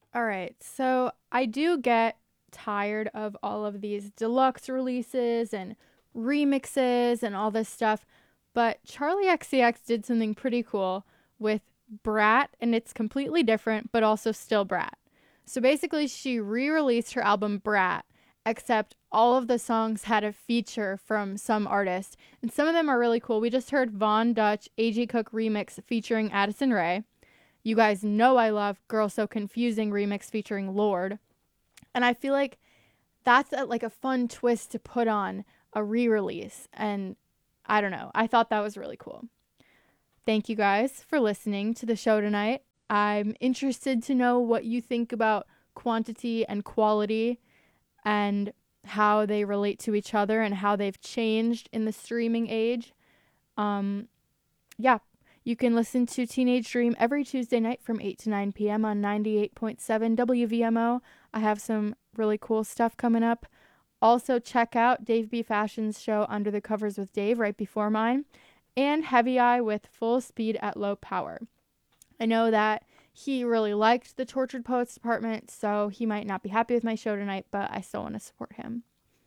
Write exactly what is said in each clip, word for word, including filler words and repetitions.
All right. So I do get tired of all of these deluxe releases and remixes and all this stuff. But Charlie X C X did something pretty cool with Brat, and it's completely different, but also still Brat. So basically, she re released her album Brat, except all of the songs had a feature from some artist. And some of them are really cool. We just heard Von Dutch A G Cook remix featuring Addison Rae. You guys know I love Girl So Confusing remix featuring Lorde. And I feel like that's a, like a fun twist to put on a re-release. And I don't know. I thought that was really cool. Thank you guys for listening to the show tonight. I'm interested to know what you think about quantity and quality and how they relate to each other and how they've changed in the streaming age. Um, yeah, you can listen to Teenage Dream every Tuesday night from eight to nine p.m. on ninety-eight point seven W V M O. I have some really cool stuff coming up. Also, check out Dave B. Fashion's show Under the Covers with Dave right before mine, and Heavy Eye with Full Speed at Low Power. I know that he really liked the Tortured Poets Department, so he might not be happy with my show tonight, but I still want to support him.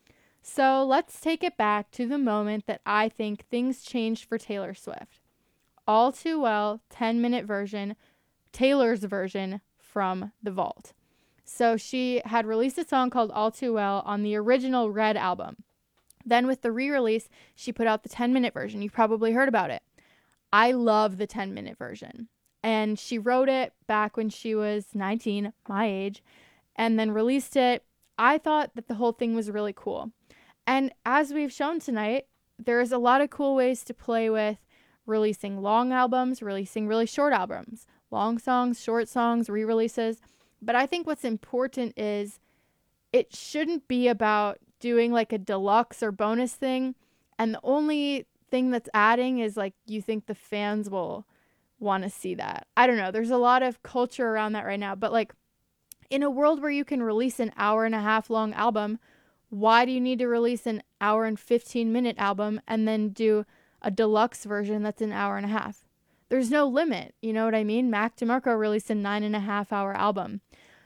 So let's take it back to the moment that I think things changed for Taylor Swift. All Too Well ten minute version, Taylor's version from The Vault. So she had released a song called All Too Well on the original Red album. Then with the re-release, she put out the ten minute version. You've probably heard about it. I love the ten minute version. And she wrote it back when she was nineteen, my age, and then released it. I thought that the whole thing was really cool. And as we've shown tonight, there's a lot of cool ways to play with releasing long albums, releasing really short albums, long songs, short songs, re-releases. But I think what's important is it shouldn't be about doing like a deluxe or bonus thing. And the only thing that's adding is like you think the fans will want to see that. I don't know. There's a lot of culture around that right now. But like in a world where you can release an hour and a half long album, why do you need to release an hour and fifteen minute album and then do a deluxe version that's an hour and a half? There's no limit. You know what I mean? Mac DeMarco released a nine and a half hour album.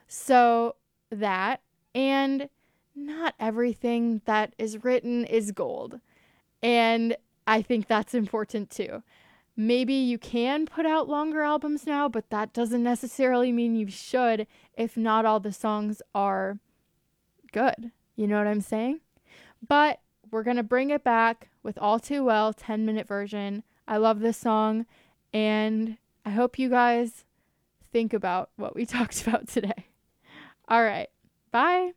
So that, and not everything that is written is gold. And I think that's important too. Maybe you can put out longer albums now, but that doesn't necessarily mean you should if not all the songs are good. You know what I'm saying? But we're going to bring it back with All Too Well, ten minute version. I love this song, and I hope you guys think about what we talked about today. All right. Bye.